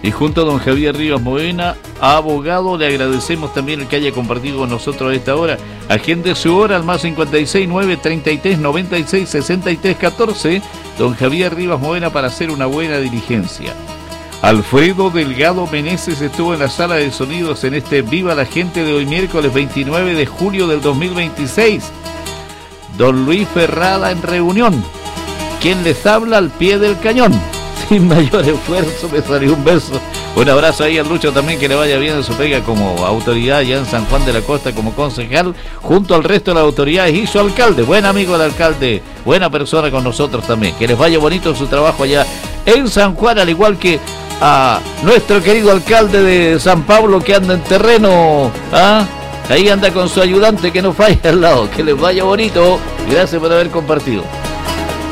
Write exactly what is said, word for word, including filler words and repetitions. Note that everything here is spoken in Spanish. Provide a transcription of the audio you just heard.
Y junto a don Javier Rivas Movena, abogado, le agradecemos también el que haya compartido con nosotros a esta hora. Agende su hora al más cincuenta y seis, nueve, treinta y tres, noventa y seis, sesenta y tres, catorce. Don Javier Rivas Movena para hacer una buena diligencia. Alfredo Delgado Meneses estuvo en la sala de sonidos en este Viva la Gente de hoy miércoles veintinueve de julio del dos mil veintiséis. Don Luis Ferrada en reunión. Quien les habla al pie del cañón. Sin mayor esfuerzo me salió un beso. Un abrazo ahí al Lucho también, que le vaya bien en su pega como autoridad allá en San Juan de la Costa, como concejal, junto al resto de las autoridades y su alcalde, buen amigo del alcalde, buena persona con nosotros también. Que les vaya bonito en su trabajo allá en San Juan, al igual que a nuestro querido alcalde de San Pablo, que anda en terreno, ¿ah? Ahí anda con su ayudante que no falla al lado. Que les vaya bonito. Gracias por haber compartido.